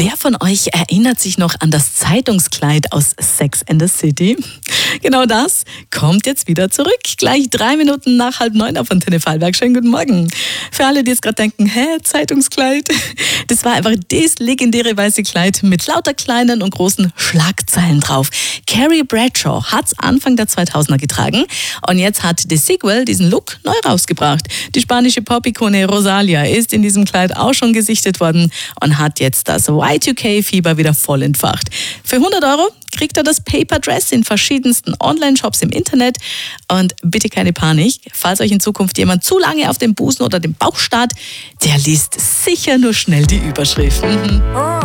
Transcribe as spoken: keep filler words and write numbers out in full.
Wer von euch erinnert sich noch an das Zeitungskleid aus Sex and the City? Genau das kommt jetzt wieder zurück. Gleich drei Minuten nach halb neun auf Antenne Vorarlberg. Schönen guten Morgen. Für alle, die jetzt gerade denken, hä, Zeitungskleid? Das war einfach das legendäre weiße Kleid mit lauter kleinen und großen Schlagzeilen drauf. Carrie Bradshaw hat es Anfang der zweitausender getragen und jetzt hat The Sequel diesen Look neu rausgebracht. Die spanische Pop-Ikone Rosalia ist in diesem Kleid auch schon gesichtet worden und hat jetzt das Y zwei K-Fieber wieder voll entfacht. Für hundert Euro kriegt er das Paper Dress in verschiedensten Online-Shops im Internet. Und bitte keine Panik, falls euch in Zukunft jemand zu lange auf den Busen oder den Bauch starrt, der liest sicher nur schnell die Überschrift. Mhm.